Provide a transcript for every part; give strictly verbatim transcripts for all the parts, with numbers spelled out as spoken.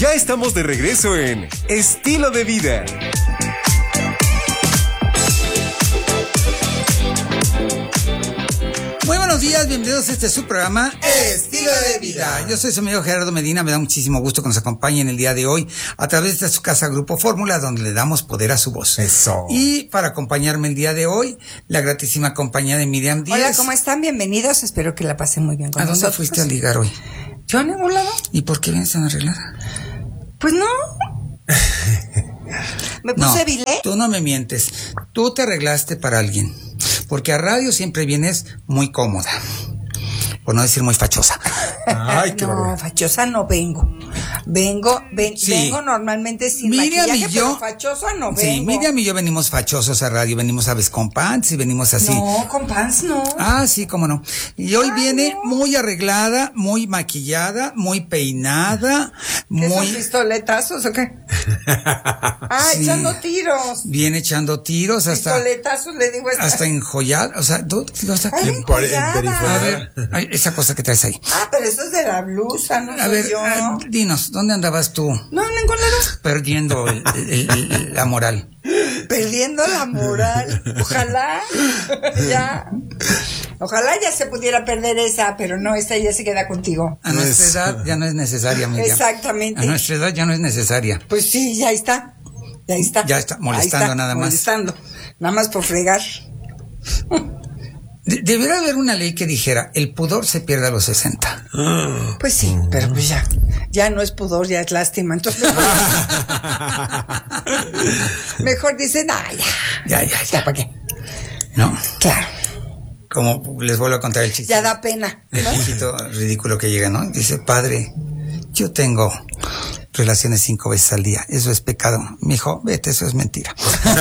Ya estamos de regreso en Estilo de Vida. Muy buenos días, bienvenidos a este su programa Estilo de Vida. Yo soy su amigo Gerardo Medina, me da muchísimo gusto que nos acompañen el día de hoy a través de su casa Grupo Fórmula, donde le damos poder a su voz. Eso. Y para acompañarme el día de hoy, la gratísima compañía de Miriam Díaz. Hola, ¿cómo están? Bienvenidos, espero que la pasen muy bien con ¿A dónde nosotros. fuiste a ligar hoy? ¿Yo a ningún lado? ¿Y por qué vienes tan arreglada? Pues no. Me puse No, vilé. tú no me mientes, tú te arreglaste para alguien, porque a radio siempre vienes muy cómoda, por no decir muy fachosa. Ay, qué No, barbaridad. fachosa no vengo. Vengo, ven, Sí. vengo normalmente sin Miriam maquillaje, y yo, pero fachosa no vengo. sí, Miriam y yo venimos fachosos a radio, venimos a veces con pants y venimos así. No, con pants no. Ah, sí, cómo no. Y hoy Ay, viene no. muy arreglada, muy maquillada, muy peinada, ¿Qué son muy... pistoletazos o qué? Ah, Sí. echando tiros. Viene echando tiros hasta... Pistoletazos, le digo esta. Hasta enjollada, o sea, tú, o sea, Ay, que- Por- enjollada. a ver, ay, esa cosa que traes ahí. Ah, pero eso es de la blusa, no A soy ver, yo. ah, dinos, ¿dónde andabas tú No, en ningún lado. perdiendo el- el- el- la moral? Perdiendo la moral. Ojalá ya. Ojalá ya se pudiera perder esa, pero no, esta ya se queda contigo. A nuestra Eso. edad ya no es necesaria, Miriam. Exactamente. A nuestra edad ya no es necesaria. Pues sí, ya está. Ya está. Ya está, molestando Ahí está, nada más. Molestando. Nada más por fregar. De- debería haber una ley que dijera, el pudor se pierde a los sesenta. Pues sí, pero pues ya. Ya no es pudor, ya es lástima. Entonces. Mejor dicen, ah, ya. Ya, ya, Ya, ya. ¿para qué? ¿No? Claro. Como les vuelvo a contar el chiste. Ya da pena. El ¿no? viejito ridículo que llega, ¿no? Dice, padre, yo tengo relaciones cinco veces al día. Eso es pecado. Mijo, vete, eso es mentira.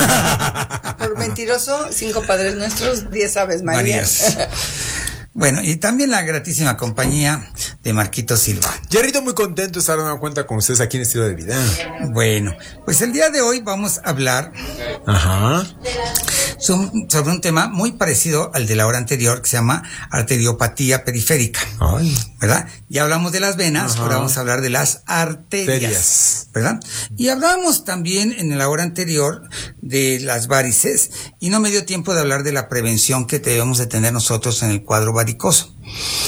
Por mentiroso, cinco padres nuestros, diez aves Marías. Marías. Bueno, y también la gratísima compañía de Marquito Silva. Jerrito, muy contento de estar dando cuenta con ustedes aquí en Estilo de Vida. Bueno, pues el día de hoy vamos a hablar Ajá. so- sobre un tema muy parecido al de la hora anterior, que se llama arteriopatía periférica. Ay. ¿Verdad? Ya hablamos de las venas, Ajá. ahora vamos a hablar de las arterias, Arterias. ¿verdad? Y hablábamos también en la hora anterior de las varices, y no me dio tiempo de hablar de la prevención que debemos de tener nosotros en el cuadro varicoso.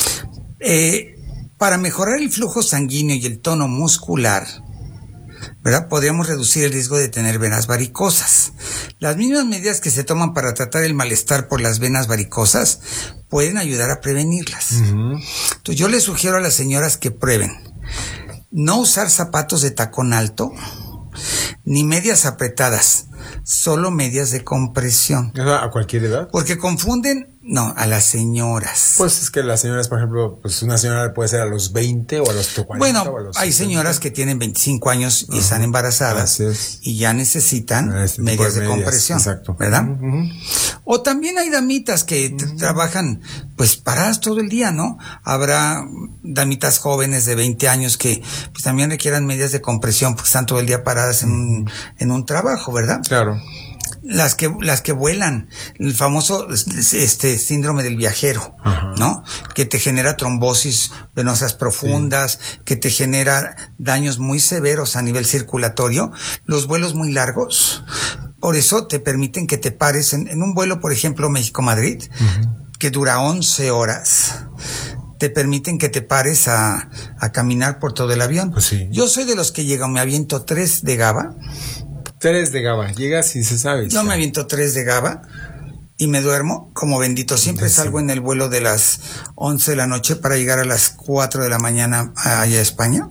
Eh, para mejorar el flujo sanguíneo y el tono muscular, ¿verdad? Podríamos reducir el riesgo de tener venas varicosas. Las mismas medidas que se toman para tratar el malestar por las venas varicosas pueden ayudar a prevenirlas. Ujú. Entonces yo les sugiero a las señoras que prueben no usar zapatos de tacón alto ni medias apretadas, solo medias de compresión, ¿A cualquier edad? porque confunden, no, a las señoras. Pues es que las señoras, por ejemplo, pues una señora puede ser a los veinte o a los cuarenta. Bueno, o a los hay sesenta. señoras que tienen veinticinco años y están embarazadas Así es. y ya necesitan Ah, este tipo medias de de medias, compresión, exacto. ¿verdad? Ujú. O también hay damitas que t- trabajan pues paradas todo el día, ¿no? Habrá damitas jóvenes de veinte años que pues también requieran medias de compresión porque están todo el día paradas en un, en un trabajo, ¿verdad? Claro. Las que, las que vuelan, el famoso este síndrome del viajero, Ajá. ¿no? Que te genera trombosis venosas profundas, que te genera daños muy severos a nivel circulatorio, los vuelos muy largos. Por eso te permiten que te pares en, en un vuelo, por ejemplo, México-Madrid, que dura once horas. Te permiten que te pares a, a caminar por todo el avión. Pues sí. Yo soy de los que llegan, me aviento tres de GABA. Tres de GABA. Llegas y se sabe. Yo me aviento tres de GABA y me duermo como bendito. Siempre Sí. salgo en el vuelo de las once de la noche para llegar a las cuatro de la mañana allá a España.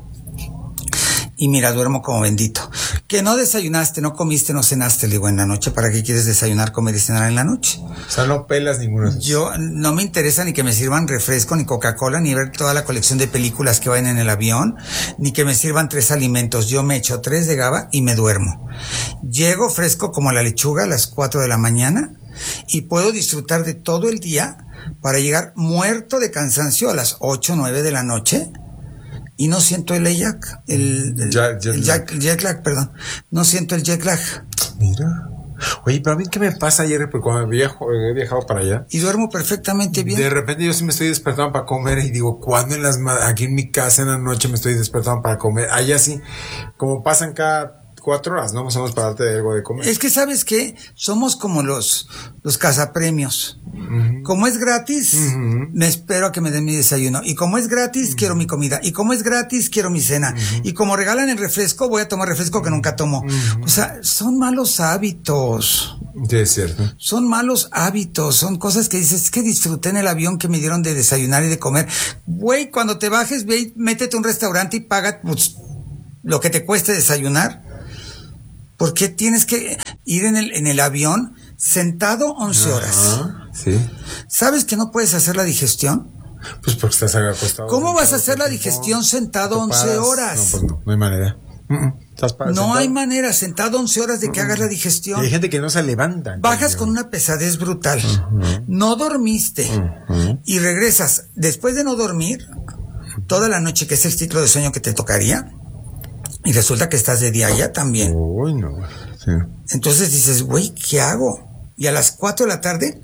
Y mira, duermo como bendito. Que no desayunaste, no comiste, no cenaste, le digo, en la noche. ¿Para qué quieres desayunar, comer y cenar en la noche? O sea, no pelas ninguno de esos. Yo no me interesa ni que me sirvan refresco, ni Coca-Cola, ni ver toda la colección de películas que vayan en el avión, ni que me sirvan tres alimentos. Yo me echo tres de GABA y me duermo. Llego fresco como la lechuga a las cuatro de la mañana y puedo disfrutar de todo el día para llegar muerto de cansancio a las ocho o nueve de la noche. Y no siento el jet, el, el, Jet- jet el lag. jet, jet lag, perdón. No siento el jet lag. Mira. Oye, pero a mí, ¿qué me pasa ayer? Porque cuando viajo, he viajado para allá. Y duermo perfectamente bien. De repente yo sí me estoy despertando para comer y digo, ¿cuándo en las ma- aquí en mi casa en la noche me estoy despertando para comer? Allá sí, como pasan cada cuatro horas, ¿no? Más o menos para darte algo de comer. Es que, ¿sabes qué? Somos como los, los cazapremios. Uh-huh. Como es gratis, uh-huh. me espero a que me den mi desayuno. Y como es gratis, uh-huh. quiero mi comida. Y como es gratis, quiero mi cena. Uh-huh. Y como regalan el refresco, voy a tomar refresco que nunca tomo. Uh-huh. O sea, son malos hábitos. Sí, es cierto. Son malos hábitos, son cosas que dices, es que disfruté en el avión que me dieron de desayunar y de comer. Güey, cuando te bajes, ve, métete a un restaurante y paga pues, lo que te cueste desayunar. ¿Por qué tienes que ir en el, en el avión sentado once horas? Ajá, sí. ¿Sabes que no puedes hacer la digestión? Pues porque estás acostado. ¿Cómo vas a hacer la digestión sentado once horas? No, pues no, no hay manera. Uh-uh. ¿Estás para, no sentado? hay manera, sentado once horas de que uh-uh. hagas la digestión. Y hay gente que no se levanta. Bajas ¿no? con una pesadez brutal. Uh-huh. No dormiste. Uh-huh. Y regresas, después de no dormir, toda la noche, que es el ciclo de sueño que te tocaría, y resulta que estás de día ya también. Uy, no. Sí. Entonces dices, güey, ¿qué hago? Y a las cuatro de la tarde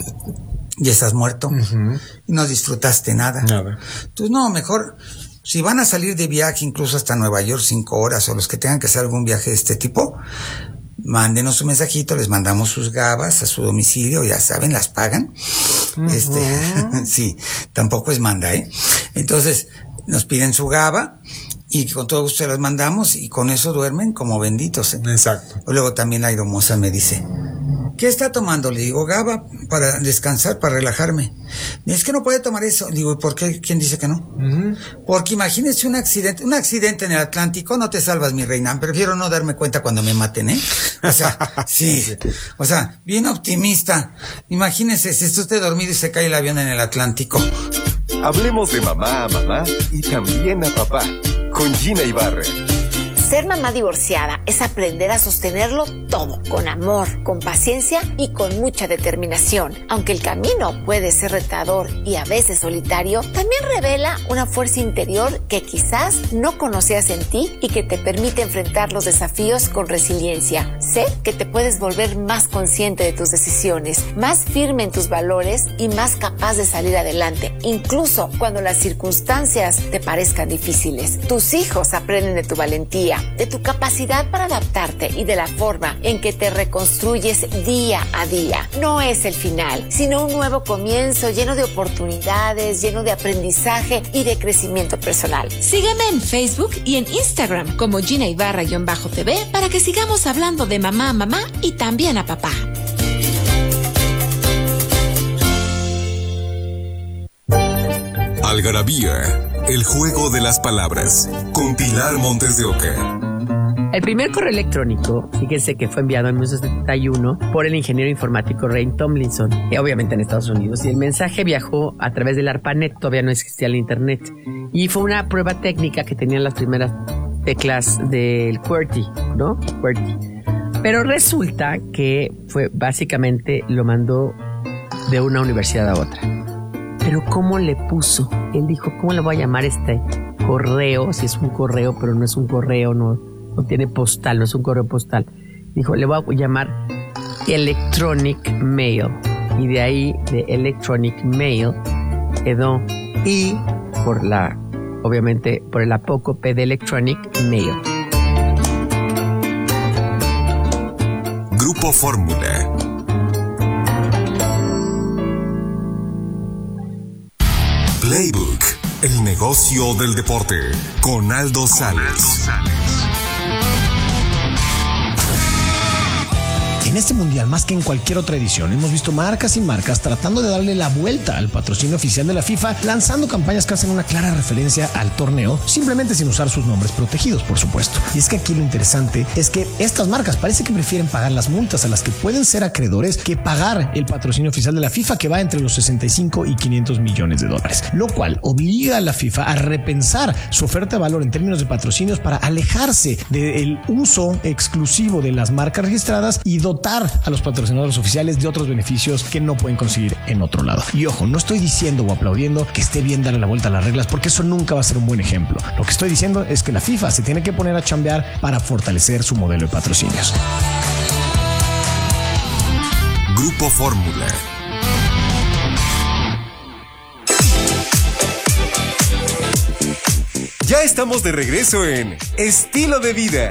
ya estás muerto. Uh-huh. Y no disfrutaste nada. Nada. Entonces, no, mejor, si van a salir de viaje incluso hasta Nueva York cinco horas, o los que tengan que hacer algún viaje de este tipo, mándenos un mensajito, les mandamos sus gabas a su domicilio, ya saben, las pagan. Uh-huh. Este, sí, tampoco es manda, ¿eh? Entonces, nos piden su gaba, y con todo gusto se las mandamos y con eso duermen como benditos, ¿eh? Exacto. Luego también la hermosa me dice, ¿qué está tomando? Le digo, GABA, para descansar, para relajarme. Es que no puede tomar eso. Digo, ¿y por qué? ¿Quién dice que no? Uh-huh. Porque imagínese un accidente, un accidente en el Atlántico, no te salvas, mi reina. Prefiero no darme cuenta cuando me maten, ¿eh? O sea, sí. O sea, bien optimista. Imagínese, si está usted dormido y se cae el avión en el Atlántico. Hablemos de mamá a mamá y también a papá. Con Gina Ibarra. Ser mamá divorciada es aprender a sostenerlo todo, con amor, con paciencia y con mucha determinación. Aunque el camino puede ser retador y a veces solitario, también revela una fuerza interior que quizás no conocías en ti y que te permite enfrentar los desafíos con resiliencia. Sé que te puedes volver más consciente de tus decisiones, más firme en tus valores y más capaz de salir adelante, incluso cuando las circunstancias te parezcan difíciles. Tus hijos aprenden de tu valentía, de tu capacidad para adaptarte y de la forma en que te reconstruyes día a día. No es el final, sino un nuevo comienzo lleno de oportunidades, lleno de aprendizaje y de crecimiento personal. Sígueme en Facebook y en Instagram como Gina Ibarra-T V para que sigamos hablando de mamá a mamá y también a papá. Algarabía, el juego de las palabras, con Pilar Montes de Oca. El primer correo electrónico, fíjense que fue enviado en mil novecientos setenta y uno por el ingeniero informático Ray Tomlinson, y obviamente en Estados Unidos, y el mensaje viajó a través del ARPANET, todavía no existía el internet, y fue una prueba técnica que tenían las primeras teclas del QWERTY, ¿no? QWERTY. Pero resulta que fue básicamente lo mandó de una universidad a otra. Pero ¿cómo le puso? Él dijo, ¿cómo le voy a llamar este correo? Si es un correo, pero no es un correo, no, no tiene postal, no es un correo postal. Dijo, le voy a llamar Electronic Mail. Y de ahí, de Electronic Mail, quedó I por la, obviamente, por el apócope de Electronic Mail. Grupo Fórmula. Playbook, el negocio del deporte, con Aldo Sales. En este mundial, más que en cualquier otra edición, hemos visto marcas y marcas tratando de darle la vuelta al patrocinio oficial de la FIFA, lanzando campañas que hacen una clara referencia al torneo, simplemente sin usar sus nombres protegidos, por supuesto. Y es que aquí lo interesante es que estas marcas parece que prefieren pagar las multas a las que pueden ser acreedores que pagar el patrocinio oficial de la FIFA, que va entre los sesenta y cinco y quinientos millones de dólares, lo cual obliga a la FIFA a repensar su oferta de valor en términos de patrocinios para alejarse del uso exclusivo de las marcas registradas y dotar a los patrocinadores oficiales de otros beneficios que no pueden conseguir en otro lado. Y ojo, no estoy diciendo o aplaudiendo que esté bien darle la vuelta a las reglas, porque eso nunca va a ser un buen ejemplo. Lo que estoy diciendo es que la FIFA se tiene que poner a chambear para fortalecer su modelo de patrocinios. Grupo Fórmula. Ya estamos de regreso en Estilo de Vida.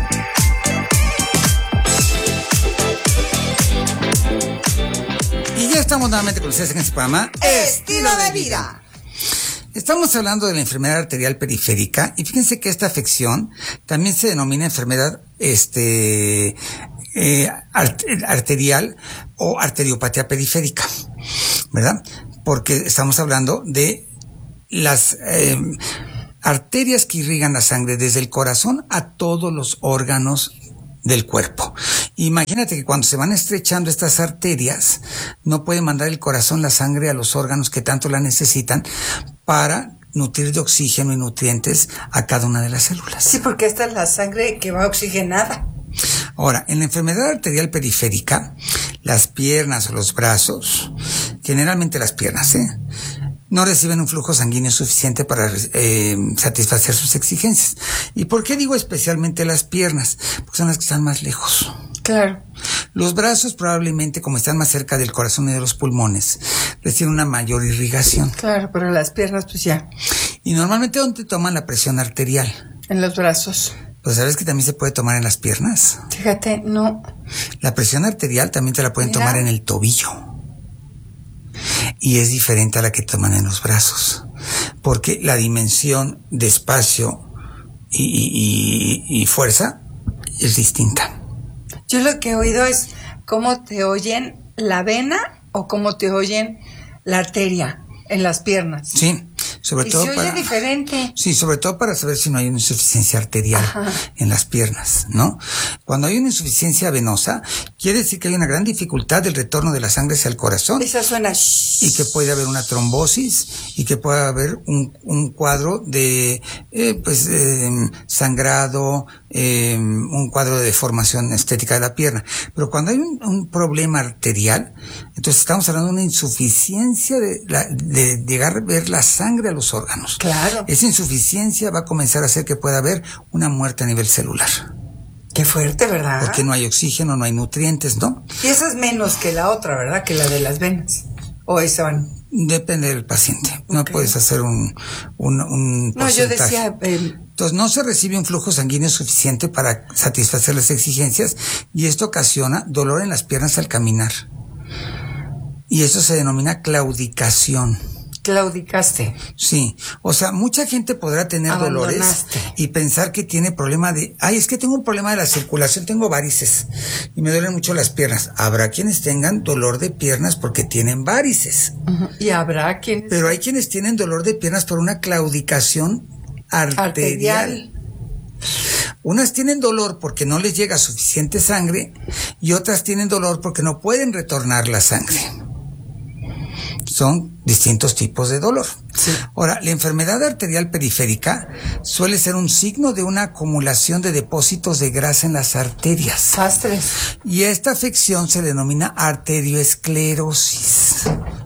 Y ya estamos nuevamente con ustedes en este programa Estilo de Vida. Estamos hablando de la enfermedad arterial periférica y fíjense que esta afección también se denomina enfermedad este eh, art- arterial o arteriopatía periférica, ¿verdad? Porque estamos hablando de las eh, arterias que irrigan la sangre desde el corazón a todos los órganos del cuerpo. Imagínate que cuando se van estrechando estas arterias, no puede mandar el corazón la sangre a los órganos que tanto la necesitan para nutrir de oxígeno y nutrientes a cada una de las células. Sí, porque esta es la sangre que va oxigenada. Ahora, en la enfermedad arterial periférica, las piernas o los brazos, generalmente las piernas, ¿eh? no reciben un flujo sanguíneo suficiente para eh, satisfacer sus exigencias. ¿Y por qué digo especialmente las piernas? Porque son las que están más lejos. Claro. Los brazos probablemente, como están más cerca del corazón y de los pulmones, reciben una mayor irrigación. Claro, pero las piernas pues ya. Y normalmente, ¿dónde toman la presión arterial? En los brazos. Pues ¿sabes que también se puede tomar en las piernas? Fíjate, no. La presión arterial también te la pueden Mira. tomar en el tobillo. Y es diferente a la que toman en los brazos. Porque la dimensión de espacio y, y, y, y fuerza es distinta. Yo lo que he oído es cómo te oyen la vena o cómo te oyen la arteria en las piernas. Sí, sobre y todo se oye para... diferente. Sí, sobre todo para saber si no hay una insuficiencia arterial Ajá. en las piernas, ¿no? Cuando hay una insuficiencia venosa, quiere decir que hay una gran dificultad del retorno de la sangre hacia el corazón. Esa suena... Y que puede haber una trombosis y que puede haber un, un cuadro de eh, pues eh, sangrado, eh, un cuadro de deformación estética de la pierna. Pero cuando hay un, un problema arterial, entonces estamos hablando de una insuficiencia de, la, de llegar a ver la sangre a los órganos. Claro. Esa insuficiencia va a comenzar a hacer que pueda haber una muerte a nivel celular. Qué fuerte, ¿verdad? Porque no hay oxígeno, no hay nutrientes, ¿no? Y esa es menos que la otra, ¿verdad? Que la de las venas. O esa... Depende del paciente. No Okay. puedes hacer un, un, un No, yo porcentaje. decía... Eh, Entonces no se recibe un flujo sanguíneo suficiente para satisfacer las exigencias y esto ocasiona dolor en las piernas al caminar. Y eso se denomina claudicación. claudicaste. Sí, o sea, mucha gente podrá tener dolores Abandonaste. y pensar que tiene problema de, ay, es que tengo un problema de la circulación, tengo varices y me duelen mucho las piernas. Habrá quienes tengan dolor de piernas porque tienen varices, Uh-huh. Y habrá quienes... pero hay quienes tienen dolor de piernas por una claudicación arterial. Arterial. Unas tienen dolor porque no les llega suficiente sangre y otras tienen dolor porque no pueden retornar la sangre. Son distintos tipos de dolor. Sí. Ahora, la enfermedad arterial periférica suele ser un signo de una acumulación de depósitos de grasa en las arterias. Sastres. Y esta afección se denomina arterioesclerosis.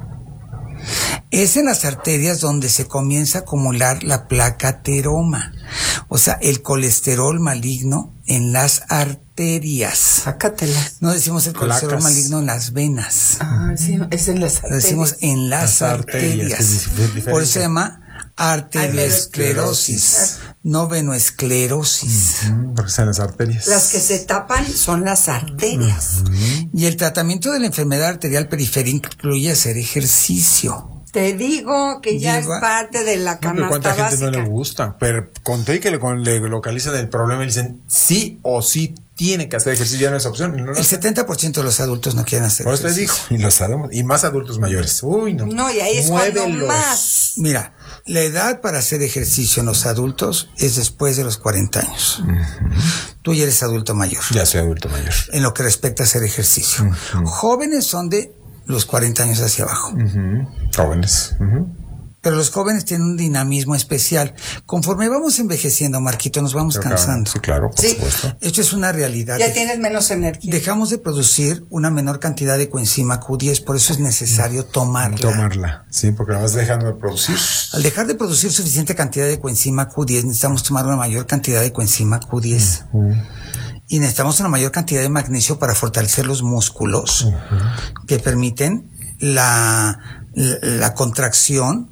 Es en las arterias donde se comienza a acumular la placa ateroma, o sea, el colesterol maligno en las arterias. Sácatelas. No decimos el colesterol Placas. maligno en las venas. Ah, sí, es en las Lo arterias. decimos en las, Las arterias, arterias. que es diferente. Por eso se llama arteriosclerosis, no venoesclerosis. Mm, porque están las arterias. Las que se tapan son las arterias. Y el tratamiento de la enfermedad arterial periférica incluye hacer ejercicio. Te digo que ya Lleva- es parte de la No, pero canasta cuánta gente básica. no le gusta. Pero conté que le, con- le localizan el problema y le dicen sí o sí tiene que hacer ejercicio, ya no es opción. y no lo El hace. setenta por ciento de los adultos no quieren hacer Por eso te ejercicio. digo, y lo sabemos. Y más adultos mayores. Uy, no. No, y ahí es cuando Muévelos. más. Mira, la edad para hacer ejercicio en los adultos es después de los cuarenta años. Tú ya eres adulto mayor. Ya soy adulto mayor. En lo que respecta a hacer ejercicio. Ujú. Jóvenes son de los cuarenta años hacia abajo. Ujú. Jóvenes. Ujú. Pero los jóvenes tienen un dinamismo especial. Conforme vamos envejeciendo, Marquito, nos vamos Pero claro, cansando. Sí, claro, por Sí. supuesto. Esto es una realidad. Ya tienes menos energía. Dejamos de producir una menor cantidad de coenzima Q diez, por eso es necesario tomarla. Tomarla. Sí, porque la vas dejando de producir. Al dejar de producir suficiente cantidad de coenzima Q diez, necesitamos tomar una mayor cantidad de coenzima Q diez. Ujú. y necesitamos una mayor cantidad de magnesio para fortalecer los músculos uh-huh. que permiten la, la, la contracción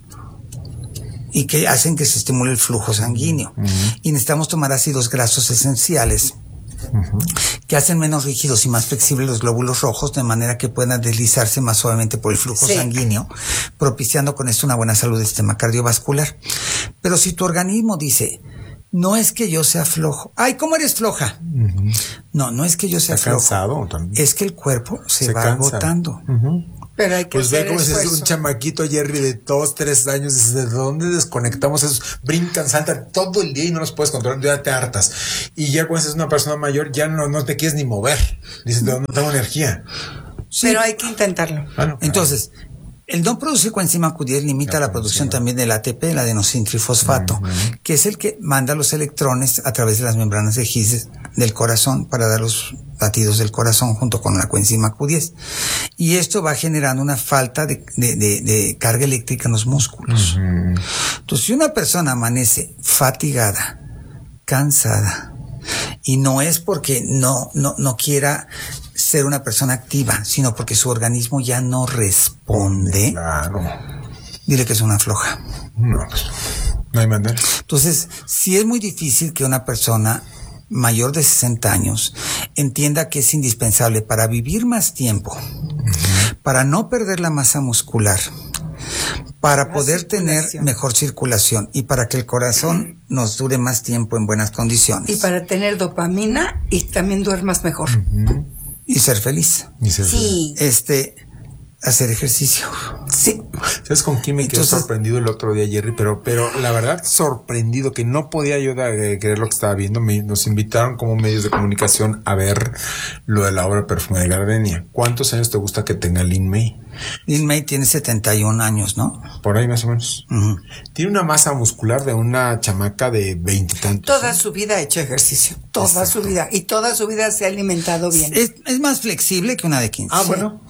y que hacen que se estimule el flujo sanguíneo. Uh-huh. Y necesitamos tomar ácidos grasos esenciales uh-huh. que hacen menos rígidos y más flexibles los glóbulos rojos, de manera que puedan deslizarse más suavemente por el flujo sí. sanguíneo, propiciando con esto una buena salud del sistema cardiovascular. Pero si tu organismo dice, no es que yo sea flojo, ay, ¿cómo eres floja? Uh-huh. No, no es que yo sea ¿Está flojo, cansado también? Es que el cuerpo se, se va cansa. agotando. Uh-huh. Pero hay que pues hacer ve cómo esfuerzo. es un chamaquito, Jerry, de dos, tres años, ¿desde dónde desconectamos esos? Brincan, saltan todo el día y no los puedes controlar, ya te hartas. Y ya cuando eres una persona mayor, ya no, no te quieres ni mover. Dices, no, no tengo energía. Sí. Pero hay que intentarlo. Ah, no, Entonces, el no producir coenzima Q diez limita la, la producción también del A T P, el adenosintrifosfato, uh-huh. que es el que manda los electrones a través de las membranas de His del corazón para dar los latidos del corazón junto con la coenzima Q diez. Y esto va generando una falta de, de, de, de carga eléctrica en los músculos. Uh-huh. Entonces, si una persona amanece fatigada, cansada, y no es porque no, no, no quiera ser una persona activa, sino porque su organismo ya no responde, claro. dile que es una floja. No, pues, no hay manera. Entonces, sí es muy difícil que una persona mayor de sesenta años entienda que es indispensable para vivir más tiempo, uh-huh. para no perder la masa muscular, para la poder tener mejor circulación y para que el corazón nos dure más tiempo en buenas condiciones. Y para tener dopamina y también duermas mejor. Uh-huh. Y ser feliz. Y ser sí. feliz. Este, hacer ejercicio. Sí. ¿Sabes con quién me quedé Entonces, sorprendido el otro día, Jerry? Pero, pero la verdad, sorprendido que no podía yo de, de creer lo que estaba viendo. Me, nos invitaron como medios de comunicación a ver lo de la obra Perfume de Gardenia. ¿Cuántos años te gusta que tenga Lin May? Lin May tiene setenta y un años, ¿no? Por ahí más o menos. Uh-huh. Tiene una masa muscular de una chamaca de veintitantos. Toda su vida ha hecho ejercicio. Toda Exacto. su vida. Y toda su vida se ha alimentado bien. Es, es más flexible que una de quince. Ah, bueno.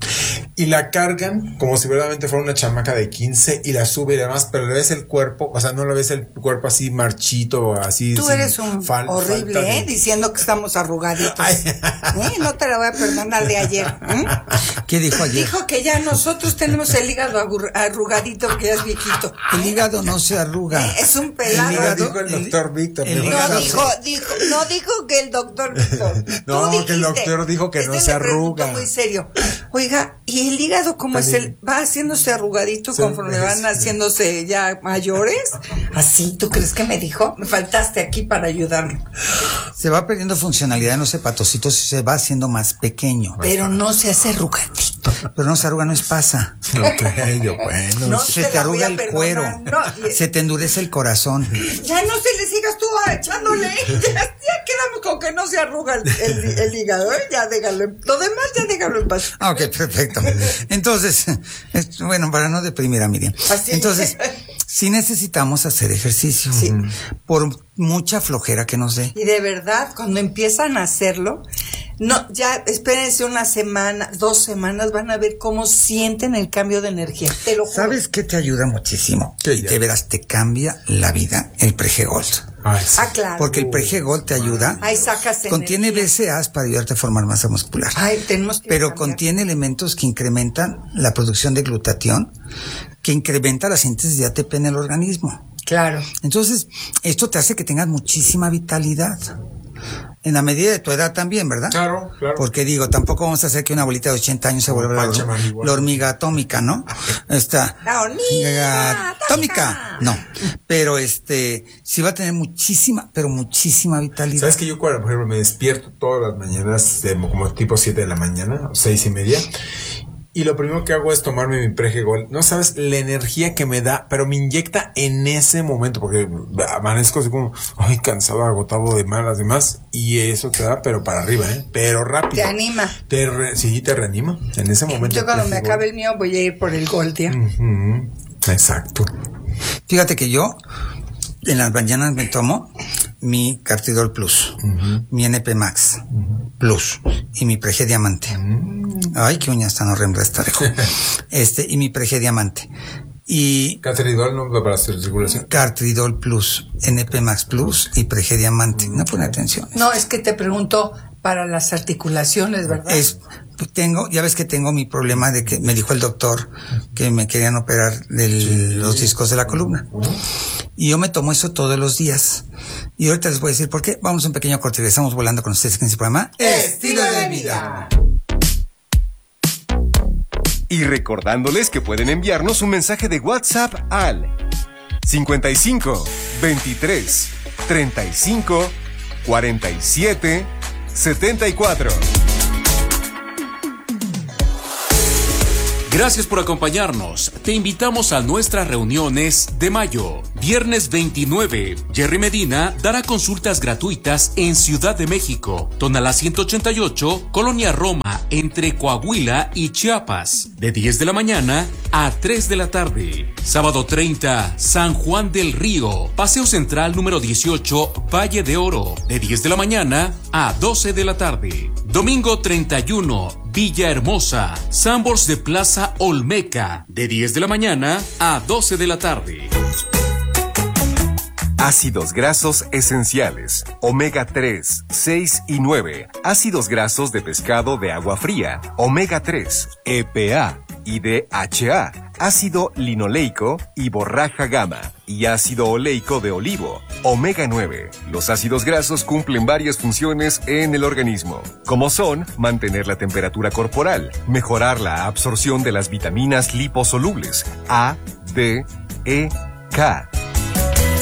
Y la cargan como si verdaderamente fuera una chamaca de quince y la sube y demás, pero le ves el cuerpo, o sea, no le ves el cuerpo así marchito, así. Tú eres un fal- horrible, ¿eh? De... Diciendo que estamos arrugaditos. ¿Eh? No te la voy a perdonar de ayer. ¿eh? ¿Qué dijo ayer? Dijo que ya nosotros tenemos el hígado arrugadito porque ya es viejito. El hígado no se arruga. ¿Eh? Es un pelado. El hígado, dijo el doctor Víctor. El, el no, dijo, dijo, no dijo que el doctor Víctor. No, dijiste, que el doctor dijo que este no se arruga. Muy serio. Oiga, ¿y el hígado cómo es? El, ¿Va haciéndose arrugadito sí, conforme van sí. haciéndose ya mayores? ¿Así? ¿Tú crees que me dijo? Me faltaste aquí para ayudarlo. Se va perdiendo funcionalidad en los hepatocitos y se va haciendo más pequeño. Pero no se hace arrugadito. Pero no se arruga, no es pasa. Okay, yo, bueno. No se te, te arruga el perdonar. Cuero. No, se te endurece el corazón. Ya no se le sigas tú echándole. Ya, ya quedamos con que no se arruga el, el, el hígado. ¿eh? Ya déjalo. Lo demás ya déjalo en paz. Ah, ok, perfecto. Entonces, bueno, para no deprimir a Miriam. Así. Entonces, sí necesitamos hacer ejercicio. Sí. Por mucha flojera que nos dé. Y de verdad, cuando empiezan a hacerlo, no, ya espérense una semana, dos semanas, van a ver cómo sienten el cambio de energía. Te lo juro. ¿Sabes qué te ayuda muchísimo? Y te verás, te cambia la vida el Prege Gold. Ay, sí. Ah, claro. Porque el Prege Gold te ayuda. Ahí sacas contiene energía. B C A As para ayudarte a formar masa muscular. Ay, tenemos que Pero cambiar. Contiene elementos que incrementan la producción de glutatión, que incrementa la síntesis de A T P en el organismo. Claro. Entonces, esto te hace que tengas muchísima vitalidad. En la medida de tu edad también, ¿verdad? Claro, claro. Porque digo, tampoco vamos a hacer que una abuelita de ochenta años se vuelva la, la hormiga atómica, ¿no? Esta. La hormiga atómica. No. Pero este, sí va a tener muchísima, pero muchísima vitalidad. ¿Sabes que yo, por ejemplo, me despierto todas las mañanas, de, como tipo siete de la mañana, o seis y media? Y lo primero que hago es tomarme mi Prege Gold. No sabes la energía que me da, pero me inyecta en ese momento, porque amanezco así como, ay, cansado, agotado de malas demás. Y eso te da, pero para arriba, ¿eh? Pero rápido. Te anima. Te re, sí, te reanima. En ese momento. Yo cuando me acabe el mío voy a ir por el Gold, ¿ya? Uh-huh. Exacto. Fíjate que yo, en las mañanas me tomo mi Cartidol Plus, uh-huh. mi N P Max uh-huh. Plus y mi Prege Diamante. Uh-huh. Ay, qué uñas tan horrendas esta dejo. Este, y mi Prege Diamante. Y Catridol, ¿no? Para hacer circulación. Catridol Plus, N P Max Plus y Pregediamante. No pone atención. No, es que te pregunto para las articulaciones, ¿verdad? Es, tengo, ya ves que tengo mi problema de que me dijo el doctor que me querían operar de sí. los discos de la columna. Y yo me tomo eso todos los días. Y ahorita les voy a decir por qué. Vamos a un pequeño corte. Estamos volando con ustedes en este programa Estilo de Vida. Y recordándoles que pueden enviarnos un mensaje de WhatsApp al cincuenta y cinco, veintitrés, treinta y cinco, cuarenta y siete, setenta y cuatro. Gracias por acompañarnos. Te invitamos a nuestras reuniones de mayo. Viernes veintinueve, Jerry Medina dará consultas gratuitas en Ciudad de México, Tonalá ciento ochenta y ocho, Colonia Roma, entre Coahuila y Chiapas, de diez de la mañana a tres de la tarde. Sábado treinta, San Juan del Río, Paseo Central número dieciocho, Valle de Oro, de diez de la mañana a doce de la tarde. Domingo treinta y uno, Villahermosa, Sanborns de Plaza Olmeca, de diez de la mañana a doce de la tarde. Ácidos grasos esenciales, omega tres, seis y nueve, ácidos grasos de pescado de agua fría, omega tres, E P A y D H A, ácido linoleico y borraja gamma, y ácido oleico de olivo, omega nueve. Los ácidos grasos cumplen varias funciones en el organismo, como son mantener la temperatura corporal, mejorar la absorción de las vitaminas liposolubles A, D, E, K,